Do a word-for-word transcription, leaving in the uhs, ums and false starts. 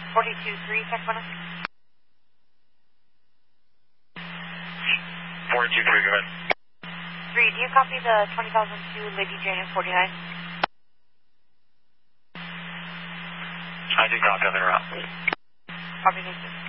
forty-two three, Sacramento. forty-two three, go ahead. three, do you copy the twenty thousand two Lady Jane forty-nine? I do copy on the route. Copy, thank you.